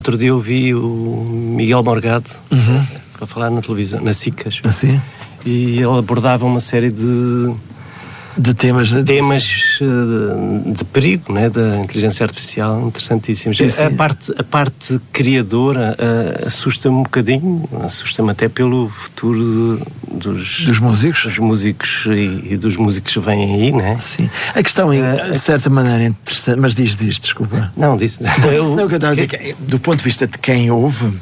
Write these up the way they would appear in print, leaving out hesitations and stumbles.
Outro dia eu vi o Miguel Morgado a falar na televisão, na SIC, acho. Assim? E ele abordava uma série de temas de perigo, né, da inteligência artificial, interessantíssimos. Sim. A parte criadora assusta-me um bocadinho, assusta-me até pelo futuro dos músicos e dos músicos que vêm aí, né? Sim. A questão é, de certa maneira, interessante, mas diz, desculpa. Não, diz. Não, o que eu estava a dizer que, do ponto de vista de quem ouve,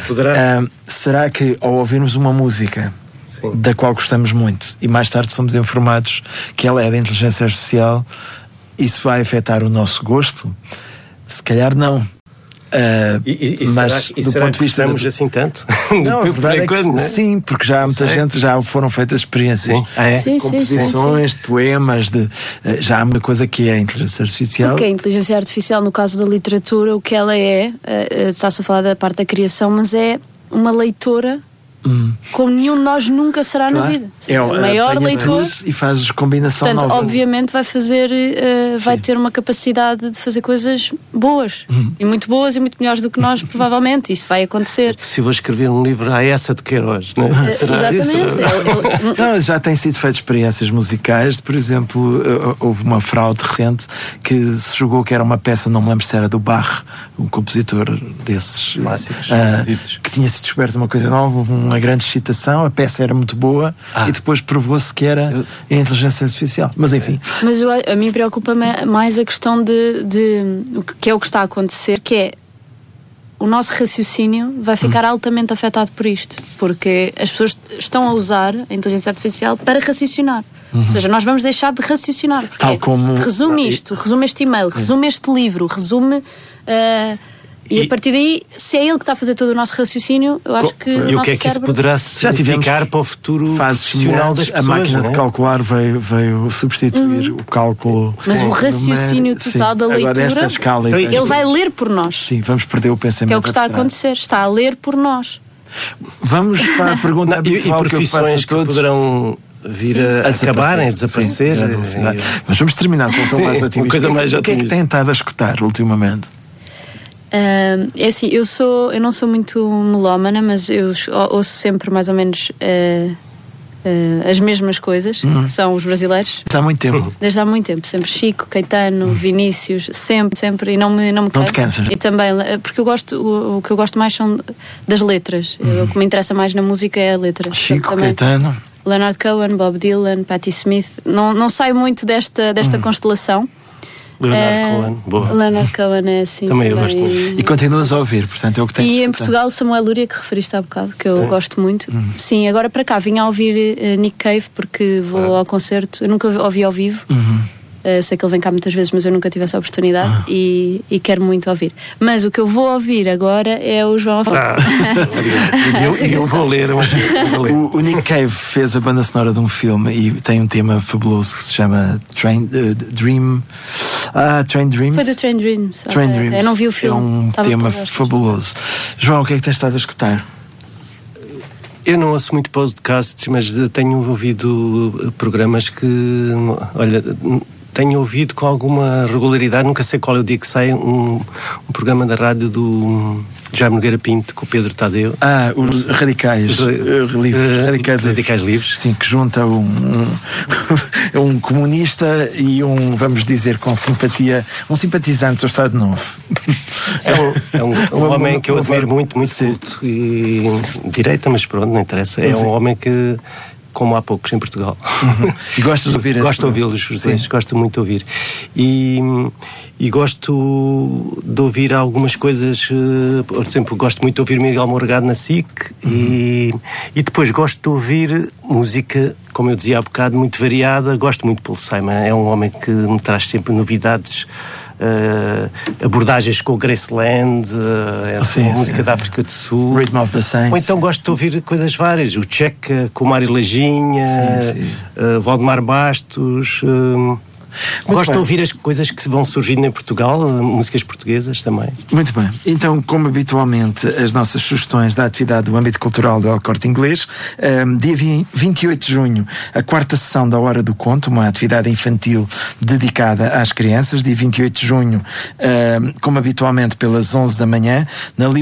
será que ao ouvirmos uma música da qual gostamos muito e mais tarde somos informados que ela é da inteligência artificial, isso vai afetar o nosso gosto? Se calhar não. Mas do ponto de vista estamos assim tanto? Não, a verdade é que sim, porque já há muita gente, já foram feitas experiências, composições, de poemas, já há muita coisa que é a inteligência artificial. Porque a inteligência artificial, no caso da literatura, o que ela está-se a falar da parte da criação, mas é uma leitora como nenhum de nós nunca será na vida. É o maior leitor e faz combinação. Portanto, nova. obviamente vai fazer, vai ter uma capacidade de fazer coisas boas e muito boas e muito melhores do que nós, provavelmente. Isto vai acontecer. É possível escrever um livro à essa de Queiroz, não é? Exatamente. Não, já têm sido feitas experiências musicais. Por exemplo, houve uma fraude recente que se julgou que era uma peça, não me lembro se era do Bach, um compositor desses clássicos, que tinha sido descoberto uma coisa nova, uma grande excitação, a peça era muito boa e depois provou-se que era a inteligência artificial. Mas enfim. Mas a mim preocupa-me mais a questão de que é o que está a acontecer, que é o nosso raciocínio vai ficar altamente afetado por isto, porque as pessoas estão a usar a inteligência artificial para raciocinar. Ou seja, nós vamos deixar de raciocinar. Tal como... Resume isto, resume este e-mail, resume este livro, resume... E a partir daí, se é ele que está a fazer todo o nosso raciocínio, eu acho que e o que é que isso poderá significar para o futuro profissional das pessoas? A máquina de calcular veio substituir o cálculo. Mas o raciocínio total da leitura, agora esta escala, ele vai ler por nós. Sim, vamos perder o pensamento. Que é o que está a acontecer, está a ler por nós. Vamos para a pergunta habitual e profissões que poderão vir a acabarem, a desaparecer. Mas vamos terminar com um tom mais otimista. O que é que tem estado a escutar ultimamente? É assim, eu não sou muito melómana, mas eu ouço sempre mais ou menos as mesmas coisas, que são os brasileiros. Há muito tempo. Desde há muito tempo, sempre Chico, Caetano, Vinícius, sempre, e não me canso. E também, porque o que eu gosto mais são das letras. O que me interessa mais na música é a letra. Chico, Caetano, Leonard Cohen, Bob Dylan, Patti Smith. Não saio muito desta constelação. Leonard Cohen é assim. Também eu gosto muito. E continuas a ouvir, portanto é o que tens. E em Portugal, Samuel Lúria, que referiste há bocado, que eu gosto muito. Sim, agora para cá vim a ouvir Nick Cave, porque vou ao concerto. Eu nunca ouvi ao vivo. Sei que ele vem cá muitas vezes, mas eu nunca tive essa oportunidade e quero muito ouvir. Mas o que eu vou ouvir agora é o João Afonso. Eu vou ler. O Nick Cave fez a banda sonora de um filme e tem um tema fabuloso que se chama Train Dreams. Foi do Train Dreams. Train Dreams. Eu não vi o filme. É um tema fabuloso. João, o que é que tens estado a escutar? Eu não ouço muito podcasts, mas tenho ouvido programas que, olha, tenho ouvido com alguma regularidade, nunca sei qual é o dia que sai um programa da rádio do Jaime Nogueira Pinto com o Pedro Tadeu. Os Radicais Radicais Livres. Sim, que junta um comunista e vamos dizer, com simpatia, um simpatizante do Estado Novo. É um homem que eu admiro muito culto e direita, mas pronto, não interessa. É um homem que, como há poucos em Portugal. E gostas de ouvir? Gosto de ouvi-los, os dois, gosto muito de ouvir. E gosto de ouvir algumas coisas, por exemplo, gosto muito de ouvir Miguel Morgado na SIC e depois gosto de ouvir música, como eu dizia há bocado, muito variada. Gosto muito de Paul Simon, é um homem que me traz sempre novidades, abordagens com o Graceland, música da África do Sul, Rhythm of the Saints. Ou então gosto de ouvir coisas várias, o Checa com o Mário Lajinha, Valdemar Bastos. Gosto de ouvir as coisas que vão surgindo em Portugal, músicas portuguesas também. Muito bem. Então, como habitualmente, as nossas sugestões da atividade do âmbito cultural do El Corte Inglês. Dia 28 de junho, a quarta sessão da Hora do Conto, uma atividade infantil dedicada às crianças. Dia 28 de junho, como habitualmente, pelas 11 da manhã, na